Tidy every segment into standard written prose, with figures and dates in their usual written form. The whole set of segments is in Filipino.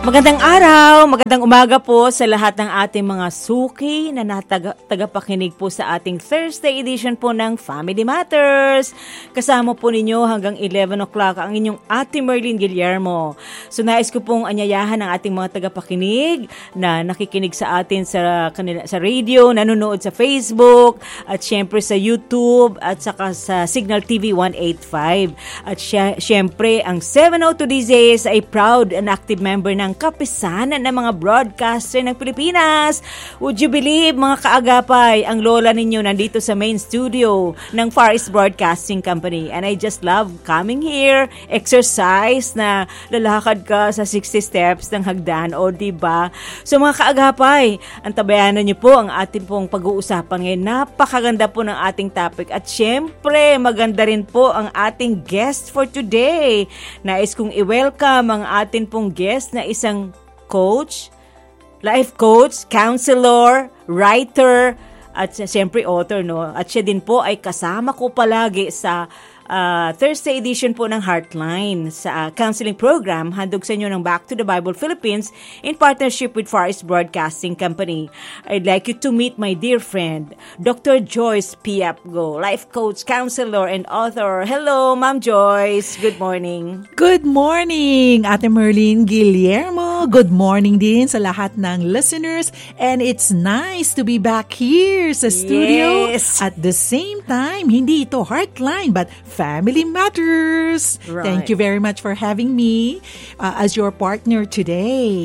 Magandang araw, magandang umaga po sa lahat ng ating mga suki na tagapakinig po sa ating Thursday edition po ng Family Matters. Kasama po ninyo hanggang 11 o'clock ang inyong Ate Merlin Guillermo. So nais ko pong anyayahan ang ating mga tagapakinig na nakikinig sa atin sa radio, nanonood sa Facebook, at syempre sa YouTube, at saka sa Signal TV 185. At syempre ang 702 DZS ay proud and active member ng kapisanan ng mga broadcaster ng Pilipinas. Would you believe, mga kaagapay, ang lola ninyo nandito sa main studio ng Far East Broadcasting Company. And I just love coming here, exercise na lalakad ka sa 60 steps ng hagdan, o diba? So mga kaagapay, antabayanan niyo po ang ating pong pag-uusapan ngayon. Napakaganda po ng ating topic. At syempre, maganda rin po ang ating guest for today. Nais kong i-welcome ang ating pong guest na isang coach, life coach, counselor, writer, at siyempre author, no? At siya din po ay kasama ko palagi sa Thursday edition po ng Heartline sa counseling program handog sa inyo ng Back to the Bible Philippines in partnership with Far East Broadcasting Company. I'd like you to meet my dear friend, Dr. Joyce Piapgo, life coach, counselor, and author. Hello, Ma'am Joyce. Good morning. Good morning, Ate Merlin Guillermo. Good morning din sa lahat ng listeners. And it's nice to be back here sa studio. Yes. At the same time, hindi ito Heartline, but Family Matters. Right. Thank you very much for having me as your partner today.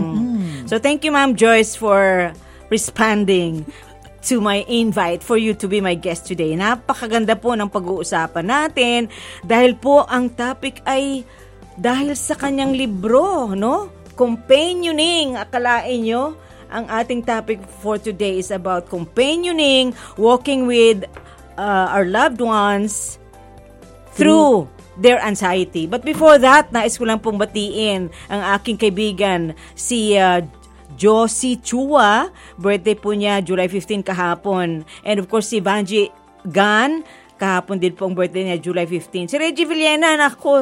So thank you, Ma'am Joyce, for responding to my invite for you to be my guest today. Napakaganda po ng pag-uusapan natin dahil po ang topic ay dahil sa kanyang libro, no? Companioning. Akalain nyo, ang ating topic for today is about companioning, walking with our loved ones through their anxiety. But before that, nais ko lang pong batiin ang aking kaibigan, si Josie Chua. Birthday po niya, July 15 kahapon. And of course, si Vanji Gan, kahapon din po ang birthday niya, July 15. Si Reggie Villena,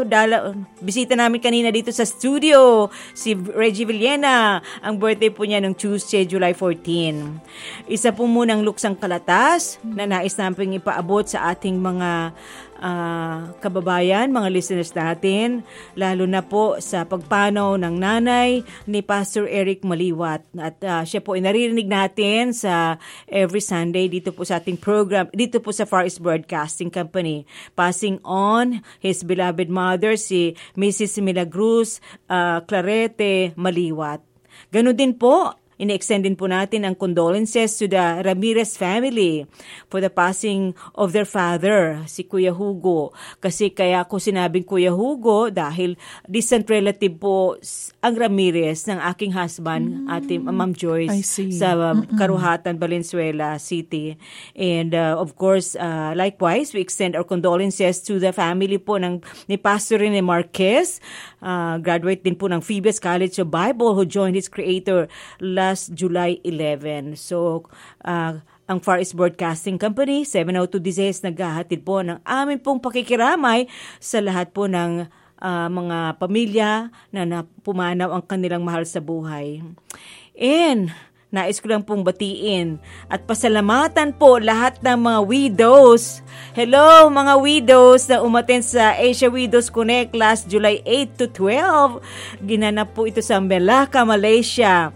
bisita namin kanina dito sa studio. Si Reggie Villena, ang birthday po niya ng Tuesday, July 14. Isa po munang luksang kalatas na nais namin ipaabot sa ating mga kababayan, mga listeners natin, lalo na po sa pagpanaw ng nanay ni Pastor Eric Maliwat. At siya po ay naririnig natin sa every Sunday dito po sa ating program, dito po sa Far East Broadcasting Company. Passing on his beloved mother, si Mrs. Milagros Clarete Maliwat. Ganon din po, ine-extend din po natin ang condolences to the Ramirez family for the passing of their father, si Kuya Hugo. Kasi kaya ko sinabing Kuya Hugo dahil distant relative po ang Ramirez ng aking husband, Ma'am Joyce, sa Karuhatan, Valenzuela City. And of course, likewise, we extend our condolences to the family po ni Pastor Rene Marquez, graduate din po ng Phoebus College of Bible, who joined his creator last July 11. So, ang Far East Broadcasting Company, 702 DZS, naghahatid po ng amin pong pakikiramay sa lahat po ng mga pamilya na pumanaw ang kanilang mahal sa buhay. And nais ko lang pong batiin at pasalamatan po lahat ng mga widows. Hello mga widows na umattend sa Asia Widows Connect last July 8 to 12. Ginanap po ito sa Melaka, Malaysia.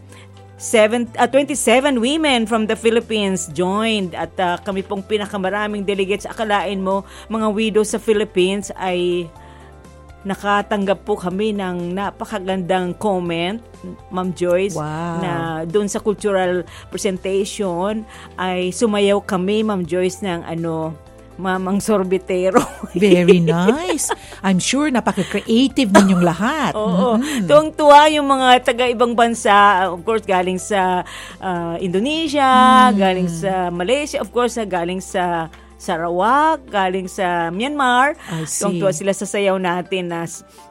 27 women from the Philippines joined at kami pong pinakamaraming delegates. Akalain mo, mga widows sa Philippines ay nakatanggap po kami ng napakagandang comment, Ma'am Joyce. Wow. Na doon sa cultural presentation ay sumayaw kami, Ma'am Joyce, ng Mamang Sorbetero. Very nice. I'm sure napaka-creative ninyong lahat. Oo. Tuwang-tuwa yung mga taga-ibang bansa. Of course, galing sa Indonesia, galing sa Malaysia, of course, galing sa Sarawak, galing sa Myanmar. Tuwang-tuwa sila sa sayaw natin na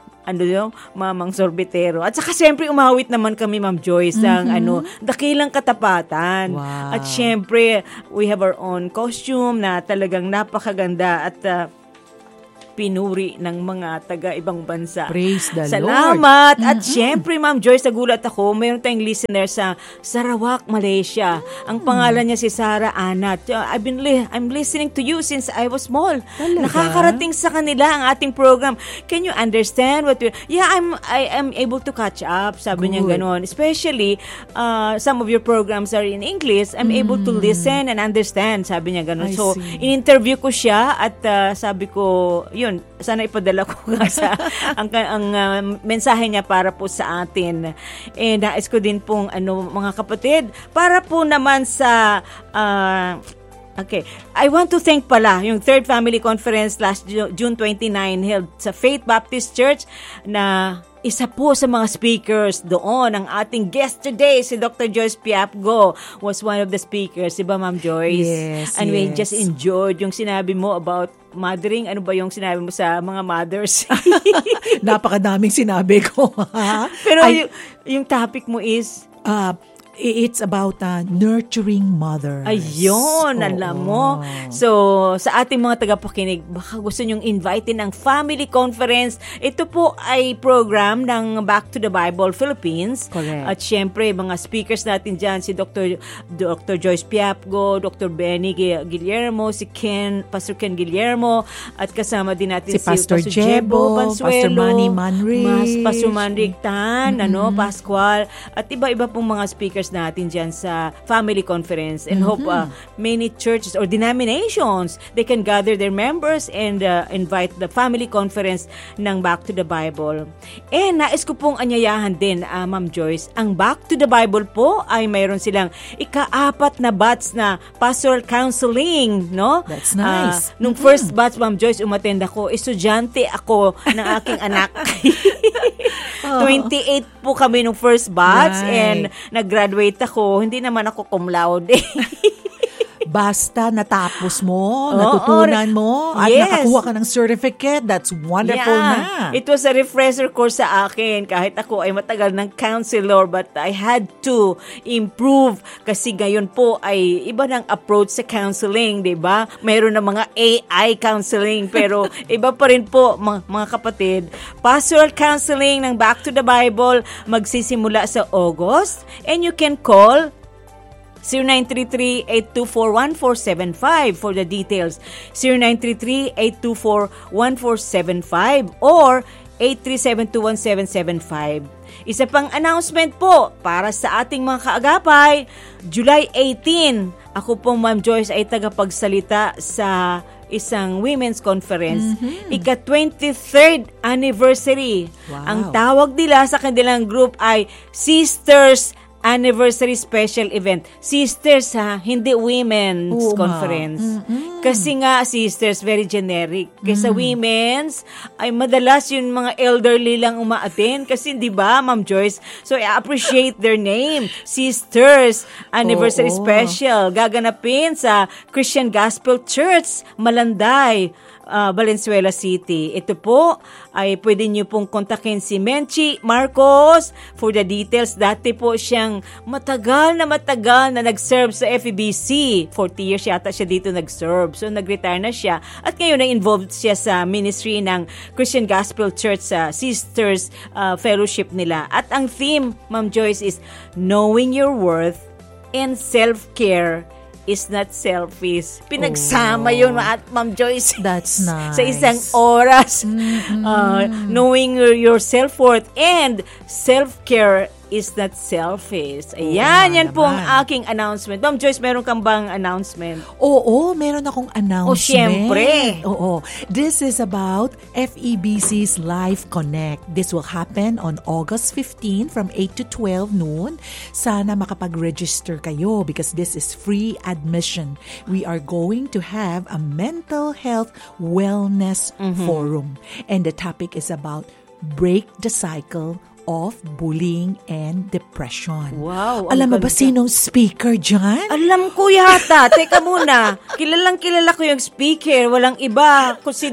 Mamang Sorbetero. At saka siyempre umawit naman kami, Ma'am Joyce, ng dakilang katapatan. Wow. At siyempre we have our own costume na talagang napakaganda at pinuri ng mga taga-ibang bansa. Praise the Lord. Salamat! At syempre, Ma'am Joyce, nagulat ako, mayroon tayong listener sa Sarawak, Malaysia. Ang pangalan niya si Sarah Anat. I'm listening to you since I was small. Talaga? Nakakarating sa kanila ang ating program. Can you understand what Yeah, I am able to catch up, sabi niya ganon. Especially, some of your programs are in English. I'm able to listen and understand, sabi niya ganon. So, in-interview ko siya at sabi ko, yun, sana ipadala ko nga sa ang mensahe niya para po sa atin. Nais ko din pong mga kapatid, para po naman sa okay. I want to thank pala yung Third Family Conference last June 29 held sa Faith Baptist Church na isa po sa mga speakers doon. Ang ating guest today, si Dr. Joyce Piapgo, was one of the speakers. Diba, Ma'am Joyce? Yes, And we just enjoyed yung sinabi mo about mothering. Ano ba yung sinabi mo sa mga mothers? Napakadaming sinabi ko. Pero yung topic mo is it's about nurturing mothers. Ayun, alam mo. So, sa ating mga tagapakinig, baka gusto nyong invitein ang Family Conference. Ito po ay program ng Back to the Bible Philippines. Correct. At syempre, mga speakers natin dyan, si Dr. Joyce Piapgo, Dr. Benny Guillermo, si Pastor Ken Guillermo, at kasama din natin si Pastor Jebo, Pastor Manny Manric, Pastor Manric Tan, Pascual, at iba-iba pong mga speakers natin dyan sa Family Conference, and hope many churches or denominations, they can gather their members and invite the Family Conference ng Back to the Bible. Nais ko pong anyayahan din, Ma'am Joyce, ang Back to the Bible po ay mayroon silang ika-4 na batch na pastoral counseling, no? That's nice. Nung first batch, Ma'am Joyce, umattend ako, estudyante ako ng aking anak. 28 po kami nung first batch, and nag-graduate ako. Hindi naman ako cum laude. Basta natapos mo, natutunan mo, at nakakuha ka ng certificate, that's wonderful na. It was a refresher course sa akin. Kahit ako ay matagal ng counselor, but I had to improve kasi ngayon po ay iba ng approach sa counseling, di ba? Mayroon na mga AI counseling, pero iba pa rin po, mga kapatid. Pastoral counseling ng Back to the Bible magsisimula sa August, and you can call 0933-824-1475 for the details. 0933-824-1475 or 837-21775. Isa pang announcement po para sa ating mga kaagapay, July 18, ako po, Ma'am Joyce, ay tagapagsalita sa isang women's conference. Ika-23rd anniversary. Wow. Ang tawag nila sa kanilang group ay Sisters Anniversary Special Event. Sisters, hindi women's conference. Kasi nga, sisters, very generic. Kaysa women's, ay madalas yung mga elderly lang uma-attend. Kasi, di ba, Ma'am Joyce? So, I appreciate their name. Sisters Anniversary Special. Gaganapin sa Christian Gospel Church, Malanday, Valenzuela City. Ito po ay pwede niyo pong kontakin si Menchi Marcos for the details. Dati po siyang matagal na nag-serve sa FEBC. 40 years yata siya dito nag-serve. So nag-retire na siya at ngayon ay involved siya sa ministry ng Christian Gospel Church sa Sisters Fellowship nila. At ang theme, Ma'am Joyce, is Knowing Your Worth and Self-Care is not selfish. Pinagsama yun, Ma'am Joyce. That's nice. Sa isang oras. Knowing your self-worth and self-care is not selfish. Ayan, yan po ang aking announcement. Ma'am Joyce, meron kang bang announcement? Oo, meron akong announcement. Siyempre. Oo. This is about FEBC's Life Connect. This will happen on August 15 from 8 to 12 noon. Sana makapag-register kayo because this is free admission. We are going to have a mental health wellness forum. And the topic is about break the cycle of bullying and depression. Wow. Alam mo ba sinong speaker dyan? Alam ko yata. Teka muna. Kilala ko yung speaker. Walang iba. Si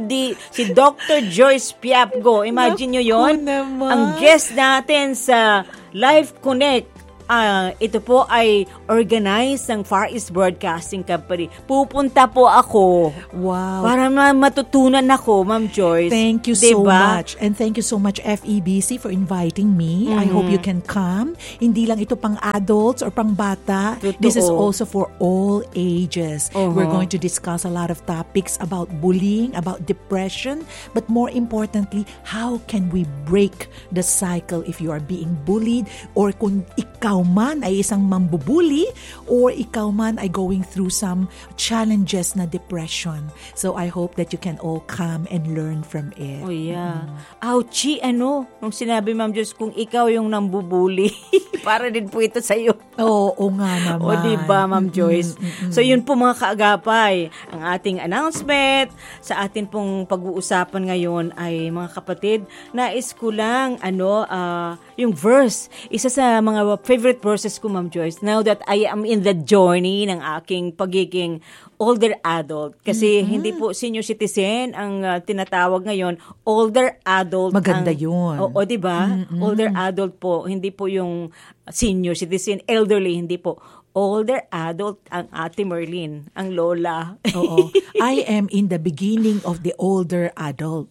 Dr. Joyce Piapgo. Imagine nyo yon. Ang guest natin sa Life Connect ito po ay organized ng Far East Broadcasting Company. Pupunta po ako. Wow. Para matutunan ako, Ma'am Joyce. Thank you so much. And thank you so much, FEBC, for inviting me. I hope you can come. Hindi lang ito pang adults or pang bata. Totoo. This is also for all ages. We're going to discuss a lot of topics about bullying, about depression, but more importantly, how can we break the cycle if you are being bullied, or kung ikaw man ay isang mambubuli, or ikaw man ay going through some challenges na depression. So I hope that you can all come and learn from it. Oh yeah. Ouchie, nung sinabi Ma'am Joyce, kung ikaw yung nambubuli, para din po ito sa'yo. Oo nga naman. O diba, Ma'am Joyce? So yun po mga kaagapay, ang ating announcement sa atin pong pag-uusapan ngayon ay mga kapatid, nais ko lang yung verse. Isa sa mga favorite verses ko, Ma'am Joyce, now that I am in the journey ng aking pagiging older adult. Kasi hindi po senior citizen ang tinatawag ngayon, older adult. Maganda yun. O diba? Older adult po, hindi po yung senior citizen, elderly, hindi po. Older adult ang Ate Merlin, ang lola. Oo. I am in the beginning of the older adult.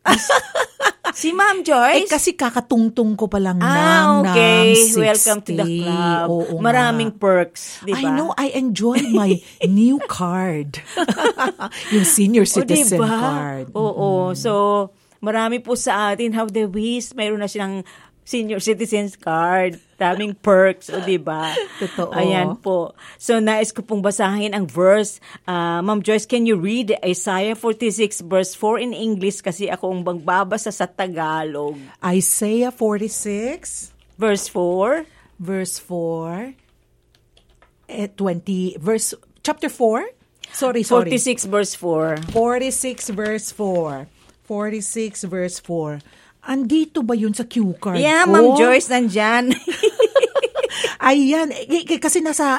Si Ma'am Joyce? Kasi kakatungtong ko pa lang okay. ng 60. Welcome to the club. Oo, maraming perks, di ba? I know, I enjoyed my new card. Yung senior citizen card. Oo. So, marami po sa atin, how they wish, mayroon na silang senior citizens card. Daming perks, o diba? Totoo. Ayan po. So, nais ko pong basahin ang verse. Ma'am Joyce, can you read Isaiah 46 verse 4 in English? Kasi ako ang magbabasa sa Tagalog. Isaiah 46 verse 4. Verse 4. chapter 4? Sorry. 46 verse 4. 46 verse 4. 46 verse 4. Andito ba yun sa cue card yeah, ko? Ma'am Joyce, nandyan. Ayan. Kasi nasa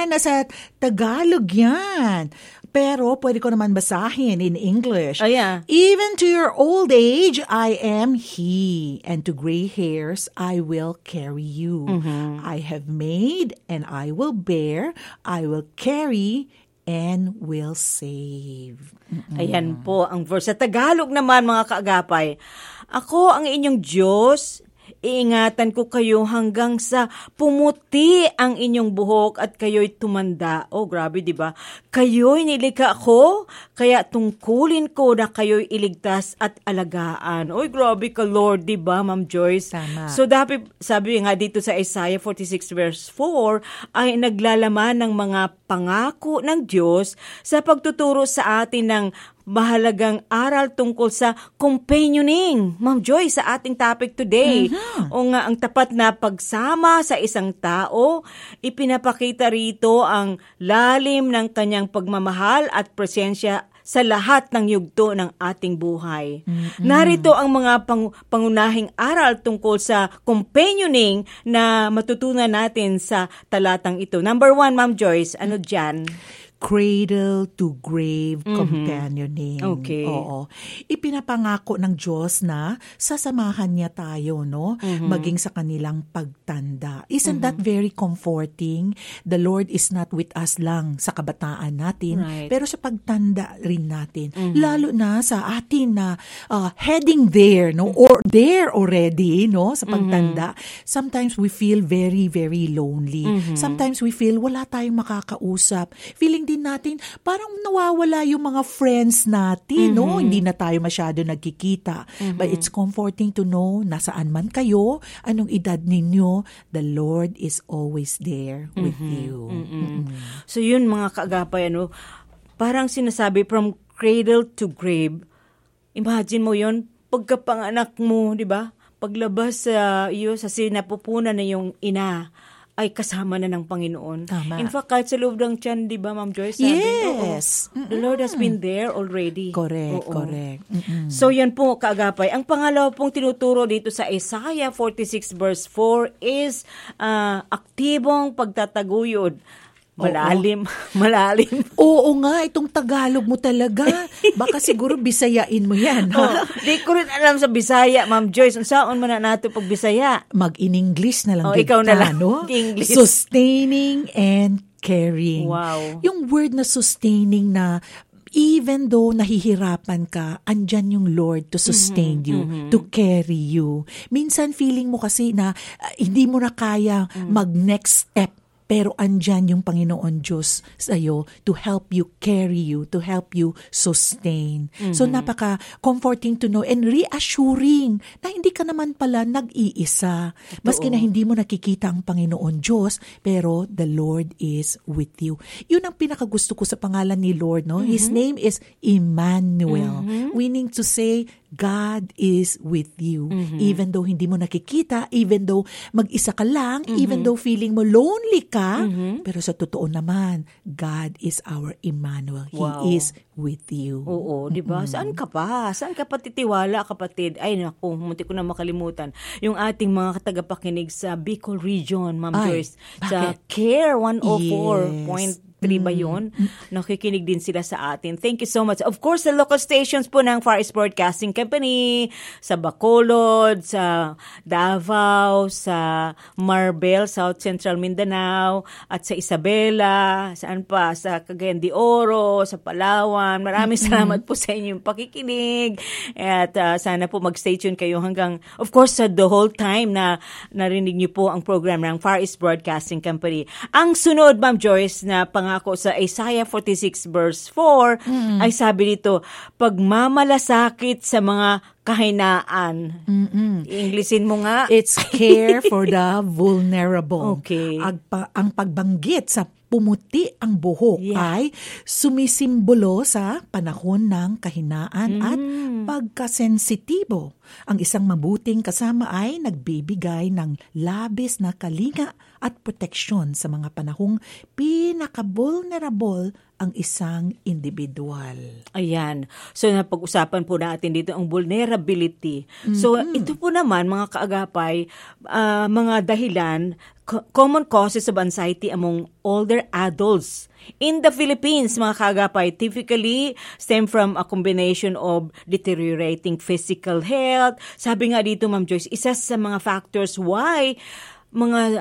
Tagalog yan. Pero pwede ko naman basahin in English. Oh, yeah. Even to your old age, I am He. And to gray hairs, I will carry you. I have made and I will bear. I will carry and will save. Ayan po ang verse. Sa Tagalog naman, mga kaagapay, ako ang inyong Diyos, iingatan ko kayo hanggang sa pumuti ang inyong buhok at kayo'y tumanda. Oh, grabe, di ba? Kayo'y nilikha ko, kaya tungkulin ko na kayo'y iligtas at alagaan. Oy, grabe ka, Lord, di ba, Ma'am Joyce? Tama. So, sabi nga dito sa Isaiah 46 verse 4, ay naglalaman ng mga pangako ng Diyos sa pagtuturo sa atin ng mahalagang aral tungkol sa companioning. Ma'am Joy, sa ating topic today. O nga, ang tapat na pagsama sa isang tao, ipinapakita rito ang lalim ng kanyang pagmamahal at presensya sa lahat ng yugto ng ating buhay. Narito ang mga pangunahing aral tungkol sa companioning na matutunan natin sa talatang ito. Number 1, Ma'am Joyce, ano dyan? Cradle to grave companioning. Okay. Oo. Ipinapangako ng Diyos na sasamahan niya tayo, no? Maging sa kanilang pagtanda. Isn't that very comforting? The Lord is not with us lang sa kabataan natin, right, pero sa pagtanda rin natin. Lalo na sa atin na heading there, no? Or there already, no? Sa pagtanda. Sometimes we feel very, very lonely. Sometimes we feel wala tayong makakausap. Feeling din natin, parang nawawala yung mga friends natin, no? Hindi na tayo masyado nagkikita. But it's comforting to know, nasaan man kayo, anong edad ninyo, the Lord is always there with you. So yun, mga kaagapay, parang sinasabi from cradle to grave. Imagine mo yun, pagkapanganak mo, di ba? Paglabas sa sinapupunan na yung ina, ay kasama na ng Panginoon. Tama. In fact, kahit sa loob ng tiyan, di ba, Ma'am Joyce? Sabi, yes. The Lord has been there already. Correct, Oo. correct. So, yan po, kaagapay. Ang pangalawa pong tinuturo dito sa Isaiah 46 verse 4 is aktibong pagtataguyod. Malalim. Oo nga, itong Tagalog mo talaga. Baka siguro Bisayain mo yan, ha? Di ko rin alam sa Bisaya, Ma'am Joyce. Saan man na nato pag Bisaya? Mag-in-English na lang. Ikaw na lang. No? English. Sustaining and caring. Wow. Yung word na sustaining na even though nahihirapan ka, andyan yung Lord to sustain you, to carry you. Minsan feeling mo kasi na hindi mo na kaya mag-next step. Pero andyan yung Panginoon Diyos sa'yo to help you carry you, to help you sustain. So napaka-comforting to know and reassuring na hindi ka naman pala nag-iisa. Maski na hindi mo nakikita ang Panginoon Diyos, pero the Lord is with you. Yun ang pinakagusto ko sa pangalan ni Lord. No? His name is Emmanuel, meaning to say, God is with you. Even though hindi mo nakikita, even though mag-isa ka lang, even though feeling mo lonely ka, pero sa totoo naman, God is our Emmanuel. Wow. He is with you. Oo, di ba? Saan ka pa? Saan ka pa titiwala, kapatid? Ay, naku, munti ko na makalimutan. Yung ating mga tagapakinig sa Bicol Region, Ma'am Joyce, sa CARE 104.3 ba yun? Nakikinig din sila sa atin. Thank you so much. Of course, sa local stations po ng Far East Broadcasting Company, sa Bacolod, sa Davao, sa Marbel, South Central Mindanao, at sa Isabela, saan pa? Sa Cagayan de Oro, sa Palawan. Maraming salamat po sa inyong pakikinig. At sana po mag-stay tuned kayo hanggang, of course, sa the whole time na narinig niyo po ang program ng Far East Broadcasting Company. Ang sunod, Ma'am Joyce, na pangako sa Isaiah 46 verse 4, ay sabi dito, pagmamalasakit sa mga kahinaan. Inglesin mo nga. It's care for the vulnerable. Okay. Ang pagbanggit sa pumuti ang buhok ay sumisimbolo sa panahon ng kahinaan at pagkasensitibo. Ang isang mabuting kasama ay nagbibigay ng labis na kalinga at proteksyon sa mga panahong pinaka-vulnerable ang isang individual. Ayan. So, napag-usapan po natin dito ang vulnerability. So, ito po naman, mga kaagapay, mga dahilan, common causes of anxiety among older adults in the Philippines, mga kaagapay, typically stem from a combination of deteriorating physical health. Sabi nga dito, Ma'am Joyce, isa sa mga factors why mga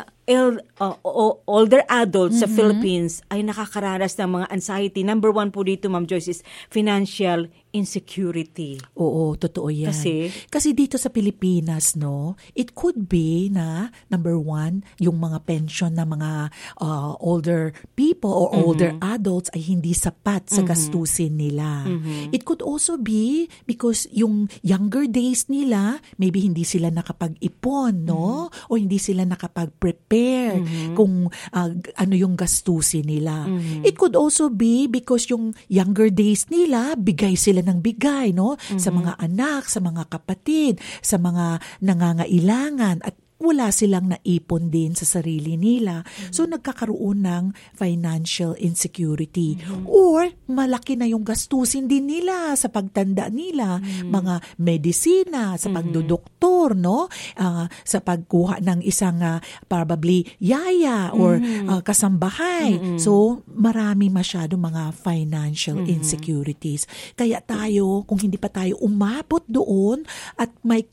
older adults sa Philippines ay nakakaranas ng mga anxiety. Number 1 po dito, Ma'am Joyce, is financial insecurity. Oo, totoo yan. Kasi dito sa Pilipinas, no, it could be na, number 1, yung mga pension na mga older people or older adults ay hindi sapat sa gastusin nila. It could also be because yung younger days nila, maybe hindi sila nakapag-ipon, no? O hindi sila nakapag-prepare kung ano yung gastusin nila. It could also be because yung younger days nila, bigay sila ng bigay, no? Sa mga anak, sa mga kapatid, sa mga nangangailangan at wala silang naipon din sa sarili nila. So, nagkakaroon ng financial insecurity. Or, malaki na yung gastusin din nila sa pagtanda nila. Mga medisina, sa pagdodoktor, no? Sa pagkuha ng isang probably yaya or kasambahay. So, marami masyado mga financial insecurities. Kaya tayo, kung hindi pa tayo umabot doon at may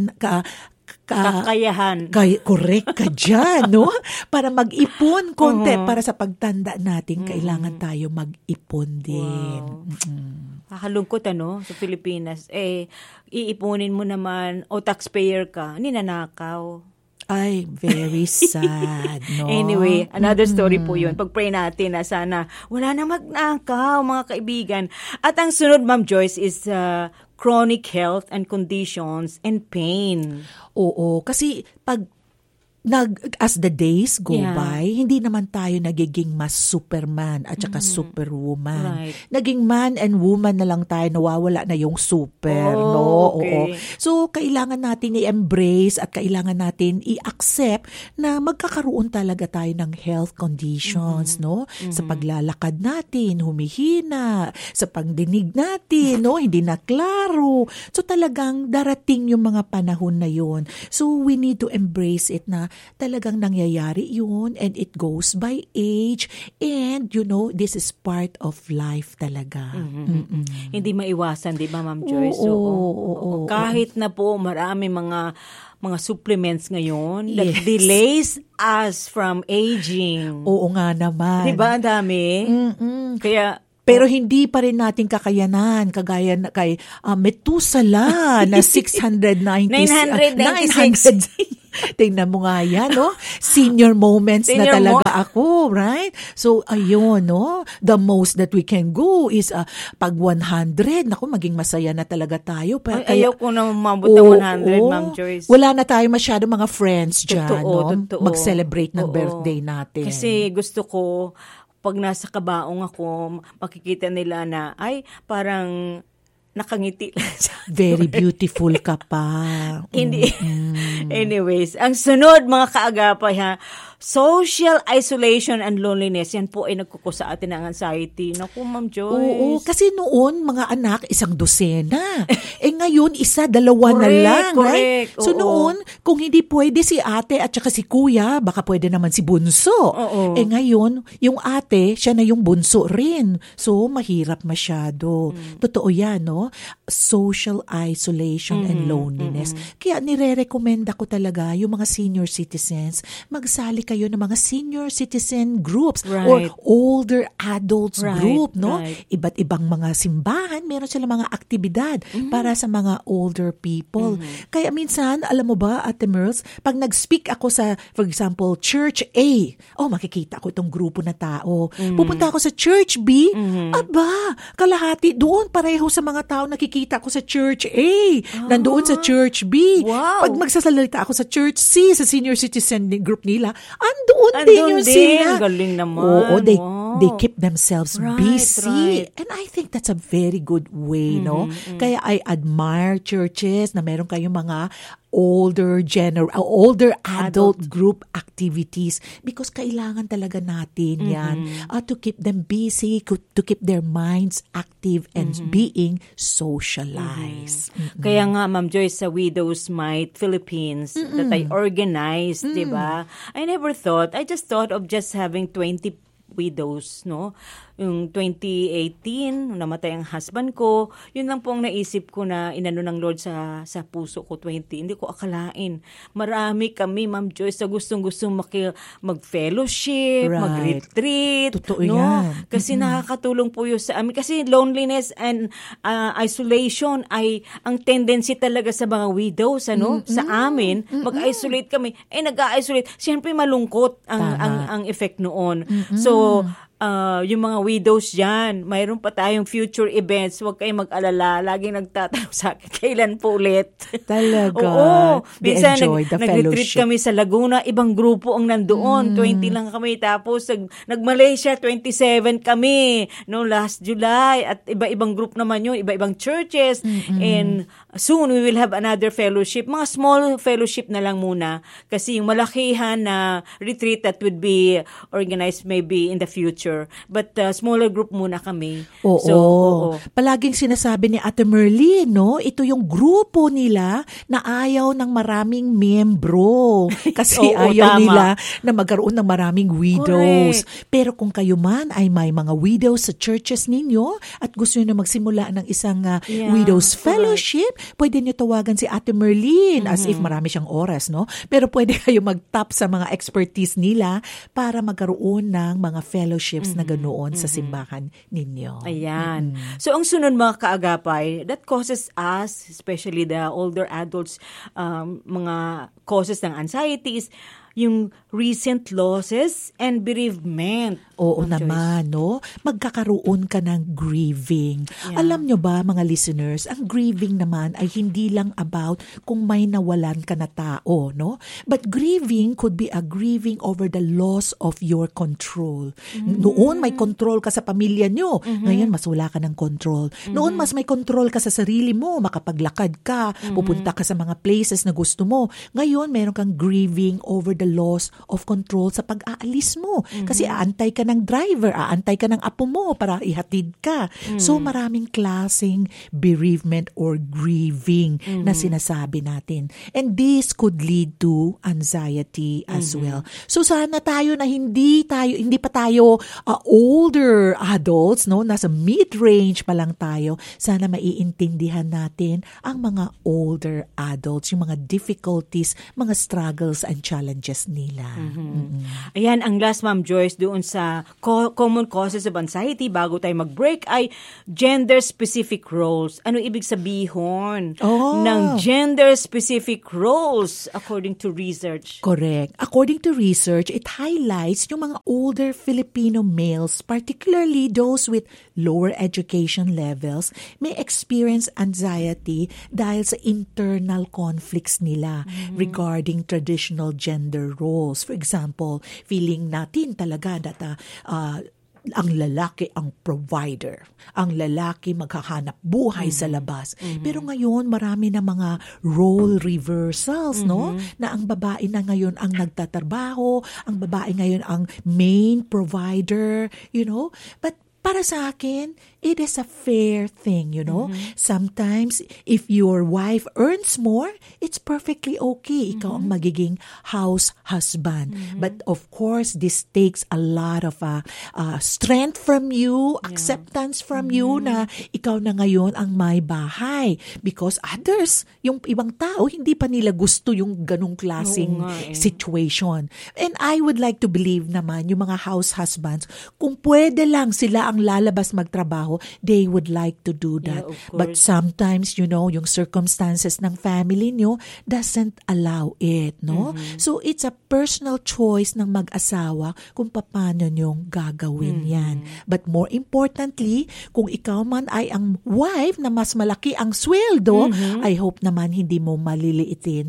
kakayahan. Correct ka dyan, no? Para mag-ipon konti para sa pagtanda natin, kailangan tayo mag-ipon din. Wow. Kakalungkot, sa Pilipinas. Iipunin mo naman, taxpayer ka, ninanakaw. Ay, very sad, no? Anyway, another story po yun. Pag-pray natin na sana wala na magnakaw, mga kaibigan. At ang sunod, Ma'am Joyce, is chronic health and conditions and pain. Oo, kasi as the days go by, hindi naman tayo nagiging mas Superman at saka Superwoman. Right. Naging man and woman na lang tayo, nawawala na yung super, no? Okay. Oo. So, kailangan natin i-embrace at kailangan natin i-accept na magkakaroon talaga tayo ng health conditions, no? Sa paglalakad natin, humihina, sa pagdinig natin, no? Hindi na klaro. So, talagang darating yung mga panahon na yun. So, we need to embrace it na talagang nangyayari yun and it goes by age and this is part of life talaga. Hindi maiwasan, di ba, Ma'am Joyce? Oo. Kahit na po marami mga supplements ngayon that delays us from aging. Oo nga naman. Di ba, ang dami? Kaya pero hindi pa rin natin kakayanan, kagaya na kay Methuselah na 996. Tingnan mo nga yan, no? Senior moments na talaga ako, right? So, ayun, no? The most that we can go is pag 100, naku, maging masaya na talaga tayo. Ayaw ko na umabot ng 100, Ma'am Joyce. Wala na tayo masyado mga friends dyan, Totoo. Mag-celebrate ng birthday natin. Kasi gusto ko, pag nasa kabaong ako, makikita nila na, ay, parang nakangiti lang siya. Very beautiful ka pa. Hindi. Anyways, ang sunod, mga kaagapay, social isolation and loneliness, yan po ay nagkukusa atin ng anxiety. Naku, Ma'am Joyce. Oo, kasi noon, mga anak, 1 dosena. Ngayon, 1, 2 na lang, right? So noon, kung hindi pwede si ate at saka si kuya, baka pwede naman si bunso. Ngayon, yung ate, siya na yung bunso rin. So, mahirap masyado. Totoo yan, no? Social isolation and loneliness. Kaya nire-recommenda ko talaga yung mga senior citizens, magsali kayo ng mga senior citizen groups or older adults group, no? Iba't ibang mga simbahan, meron sila mga aktibidad para sa mga older people. Kaya minsan, alam mo ba, Ate Merls, pag nag-speak ako sa, for example, Church A, makikita ko itong grupo na tao. Pupunta ako sa Church B, aba, kalahati doon, pareho sa mga tao nakikita ko sa Church A, nandoon sa Church B. Wow. Pag magsasalita ako sa Church C, sa senior citizen group nila, andoon din yung sila. Galing naman. Oo, they keep themselves busy. And I think that's a very good way, no? Kaya I admire churches na meron kayong mga older adult group activities because kailangan talaga natin yan to keep them busy, to keep their minds active and being socialized. Kaya nga, Ma'am Joyce, sa Widows Might Philippines that I organized, di ba? I just thought of just having 20 widows, no? Yung 2018, nung namatay ang husband ko, yun lang po ang naisip ko na inano ng Lord sa puso ko, 20. Hindi ko akalain. Marami kami, Ma'am Joyce, sa gustong-gustong mag-fellowship, mag-retreat. Totoo no? yan. Kasi nakakatulong po yun sa amin. Kasi loneliness and isolation ay ang tendency talaga sa mga widows, ano? Sa amin, mag-isolate kami. Nag-isolate. Siyempre malungkot ang effect noon. So, yung mga widows dyan, mayroon pa tayong future events. Huwag kayong mag-alala. Laging nagtatanong sa akin, kailan po ulit? Talaga. Oo. Minsan, nag-retreat kami sa Laguna. Ibang grupo ang nandoon. 20 lang kami. Tapos, nag-Malaysia, 27 kami. No, last July. At iba-ibang group naman yun. Iba-ibang churches. And soon, we will have another fellowship. Mga small fellowship na lang muna. Kasi yung malakihan na retreat that would be organized maybe in the future. But smaller group muna kami. Oo. So, palaging sinasabi ni Ate Merlin, no? Ito yung grupo nila na ayaw ng maraming membro. Kasi ayaw nila na magkaroon ng maraming widows. Correct. Pero kung kayo man ay may mga widows sa churches ninyo at gusto nyo na magsimula ng isang widows fellowship, pwede nyo tawagan si Ate Merlin as if marami siyang oras, no? Pero pwede kayo mag-tap sa mga expertise nila para magkaroon ng mga fellowships na ganoon sa simbahan ninyo. Ayan. So, ang sunod mga kaagapay, that causes us, especially the older adults, mga causes ng anxieties, yung recent losses and bereavement. Oo naman, no? Magkakaroon ka ng grieving. Yeah. Alam nyo ba, mga listeners, ang grieving naman ay hindi lang about kung may nawalan ka na tao, no? But grieving could be a grieving over the loss of your control. Noon, may control ka sa pamilya nyo. Ngayon, mas wala ka ng control. Noon, mas may control ka sa sarili mo. Makapaglakad ka, pupunta ka sa mga places na gusto mo. Ngayon, meron kang grieving over the the loss of control sa pag-aalis mo. Kasi aantay ka ng driver, aantay ka ng apo mo para ihatid ka. So maraming klaseng bereavement or grieving na sinasabi natin. And this could lead to anxiety as well. So sana tayo na hindi pa tayo older adults, no, nasa mid-range pa lang tayo, sana maiintindihan natin ang mga older adults, yung mga difficulties, mga struggles and challenges nila. Ayan, ang last, Ma'am Joyce, doon sa common causes of anxiety, bago tayo mag-break, ay gender-specific roles. Ano ibig sabihin ng gender-specific roles according to research? Correct. According to research, it highlights yung mga older Filipino males, particularly those with lower education levels, may experience anxiety dahil sa internal conflicts nila regarding traditional gender roles. For example, feeling natin talaga that ang lalaki ang provider. Ang lalaki maghahanap buhay sa labas. Pero ngayon, marami na mga role reversals, no? Na ang babae na ngayon ang nagtatrabaho, ang babae ngayon ang main provider, you know? But para sa akin, it is a fair thing, you know. Sometimes, if your wife earns more, it's perfectly okay. Ikaw ang magiging house husband. But of course, this takes a lot of strength from you, acceptance from you na ikaw na ngayon ang may bahay. Because others, yung ibang tao, hindi pa nila gusto yung ganong klaseng situation. And I would like to believe naman, yung mga house husbands, kung pwede lang sila ang lalabas magtrabaho, they would like to do that. But sometimes, you know, yung circumstances ng family nyo doesn't allow it, no? So, it's a personal choice ng mag-asawa kung paano nyong gagawin yan. But more importantly, kung ikaw man ay ang wife na mas malaki ang sweldo, I hope naman hindi mo mamaliitin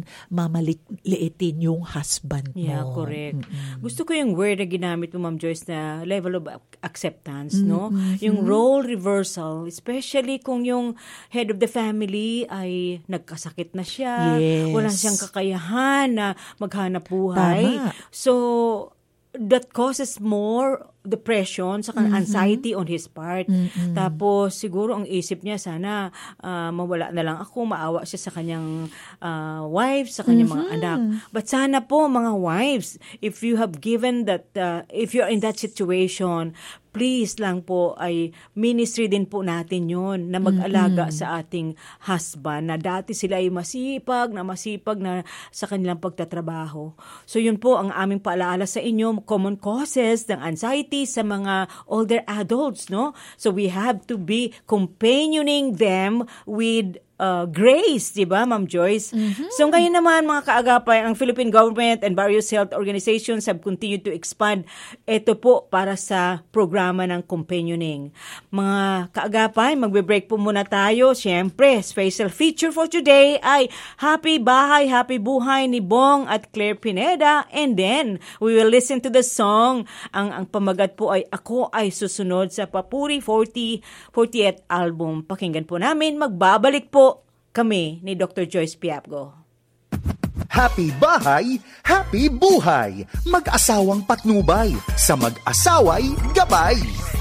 yung husband mo. Yeah, correct. Gusto ko yung word na ginamit mo, Ma'am Joyce, na level of acceptance, no? Yung role reversal, especially kung yung head of the family ay nagkasakit na siya, wala siyang kakayahan na maghanap buhay. Tama. So, that causes more depression, saka anxiety on his part. Tapos, siguro ang isip niya, sana mawala na lang ako, maawa siya sa kanyang wife, sa kanyang mga anak. But sana po, mga wives, if you have given that, if you're in that situation, please lang po ay ministry din po natin yon na mag-alaga sa ating husband na dati sila ay masipag na sa kanilang pagtatrabaho. So yun po ang aming paalaala sa inyo, common causes ng anxiety sa mga older adults, no? So we have to be companioning them with grace, di ba, Ma'am Joyce? So ngayon naman, mga kaagapay, ang Philippine government and various health organizations have continued to expand ito po para sa programa ng companioning. Mga kaagapay, magbe-break po muna tayo. Siyempre, special feature for today ay Happy Bahay, Happy Buhay ni Bong at Claire Pineda. And then, we will listen to the song. Ang pamagat po ay Ako Ay Susunod sa Papuri 40th album. Pakinggan po namin. Magbabalik po kami ni Dr. Joyce Piapgo. Happy Bahay, Happy Buhay. Mag-asawang patnubay, sa mag-asaway gabay.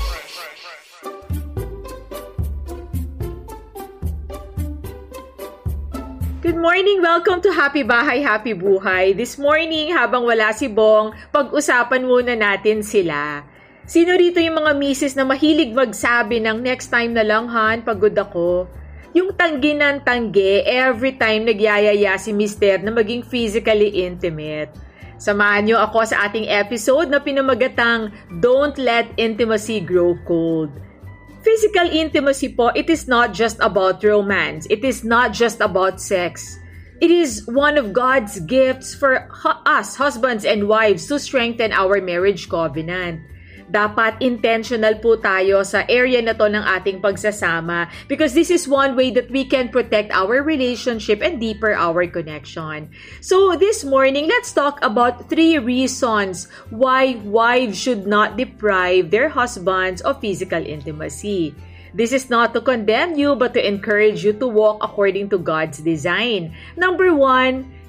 Good morning! Welcome to Happy Bahay, Happy Buhay. This morning, habang wala si Bong, pag-usapan muna natin sila. Sino rito yung mga misis na mahilig magsabi ng next time na lang, Han, pagod ako? Yung tanggi ng tanggi, every time nagyayaya si Mister na maging physically intimate. Samahan niyo ako sa ating episode na pinamagatang Don't Let Intimacy Grow Cold. Physical intimacy po, it is not just about romance. It is not just about sex. It is one of God's gifts for us, husbands and wives, to strengthen our marriage covenant. Dapat intentional po tayo sa area na to ng ating pagsasama because this is one way that we can protect our relationship and deeper our connection. So this morning, let's talk about 3 reasons why wives should not deprive their husbands of physical intimacy. This is not to condemn you but to encourage you to walk according to God's design. Number 1,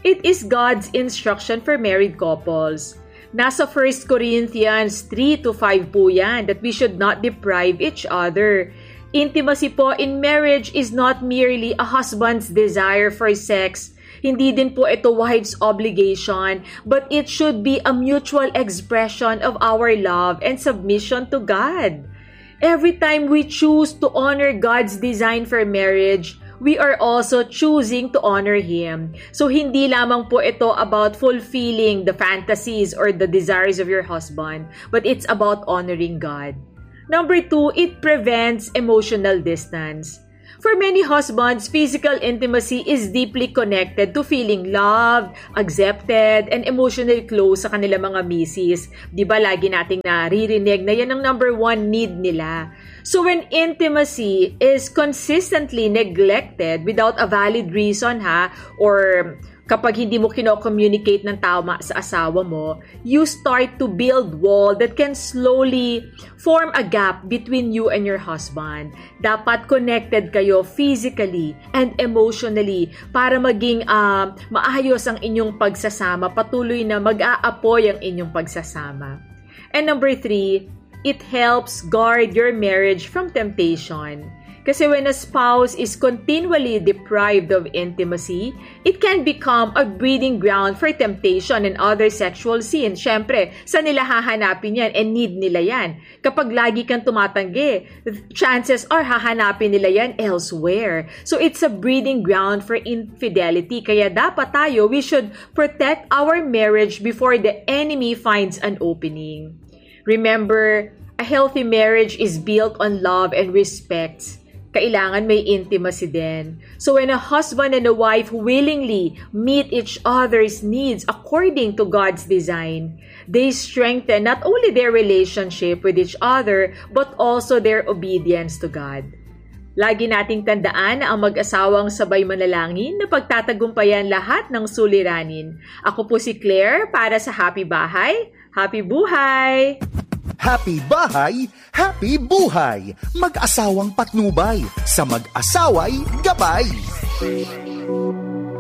It is God's instruction for married couples. Nasa 1 Corinthians 3-5 po yan, that we should not deprive each other. Intimacy po in marriage is not merely a husband's desire for sex. Hindi din po ito wife's obligation, but it should be a mutual expression of our love and submission to God. Every time we choose to honor God's design for marriage, we are also choosing to honor Him. So, hindi lamang po ito about fulfilling the fantasies or the desires of your husband, but it's about honoring God. Number 2, it prevents emotional distance. For many husbands, physical intimacy is deeply connected to feeling loved, accepted, and emotionally close sa kanilang mga misis. Di ba lagi nating naririnig na yan ang number 1 need nila. So when intimacy is consistently neglected without a valid reason or kapag hindi mo kino-communicate ng tama sa asawa mo, you start to build wall that can slowly form a gap between you and your husband. Dapat connected kayo physically and emotionally para maging maayos ang inyong pagsasama, patuloy na mag-aapoy ang inyong pagsasama. And number 3, it helps guard your marriage from temptation. Kasi when a spouse is continually deprived of intimacy, it can become a breeding ground for temptation and other sexual sins. Syempre, saan nila hahanapin yan and need nila yan? Kapag lagi kang tumatanggi, chances are hahanapin nila yan elsewhere. So it's a breeding ground for infidelity. Kaya dapat tayo, we should protect our marriage before the enemy finds an opening. Remember, a healthy marriage is built on love and respect. Kailangan may intimacy din. So when a husband and a wife willingly meet each other's needs according to God's design, they strengthen not only their relationship with each other, but also their obedience to God. Lagi nating tandaan na ang mag-asawang sabay manalangin na pagtatagumpayan lahat ng suliranin. Ako po si Claire para sa Happy Bahay, Happy Buhay! Happy Bahay, Happy Buhay! Mag-asawang patnubay, sa mag-asaway gabay!